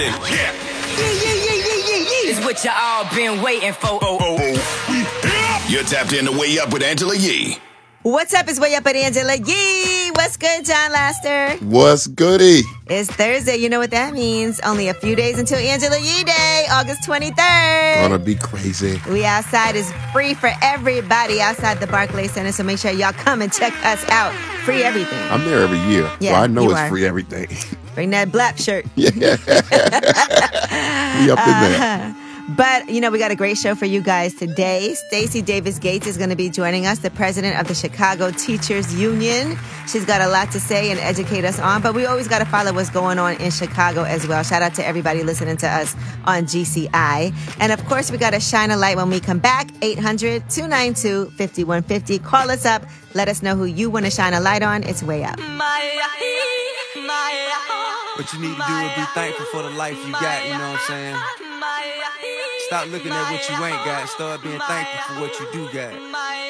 Yeah. It's what you all been waiting for. You're tapped in to Way Up with Angela Yee. What's up? It's Way Up with Angela Yee. What's good, John Laster? What's goody? It's Thursday. You know what that means. Only a few days until Angela Yee Day, August 23rd. Gonna be crazy. We outside is free for everybody outside the Barclays Center, so make sure y'all come and check us out. Free everything. I'm there every year, Yeah, so I know you it's are. free everything. Bring that black shirt. Yeah. We up in there. But, you know, we got a great show for you guys today. Stacey Davis Gates is going to be joining us, the president of the Chicago Teachers Union. She's got a lot to say and educate us on, but we always got to follow what's going on in Chicago as well. Shout out to everybody listening to us on GCI. And, of course, we got to shine a light when we come back. 800-292-5150. Call us up. Let us know who you want to shine a light on. It's Way Up. What you need to do is be thankful for the life you got, you know what I'm saying? Stop looking at what you ain't got. Start being thankful for what you do got.